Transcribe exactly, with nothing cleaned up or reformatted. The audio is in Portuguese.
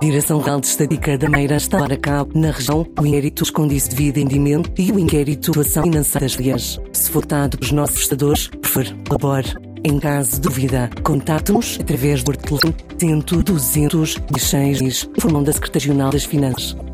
Direção-Geral de Estatística da Madeira está a cabo na região o inquérito dos condições de vida e rendimento e o inquérito de atuação financeira das famílias. Se for votado pelos nossos prestadores, por favor, colabore. Em caso de dúvida, contate-nos através do telefone cem, duzentos, seis, informando da Secretaria-Geral das Finanças.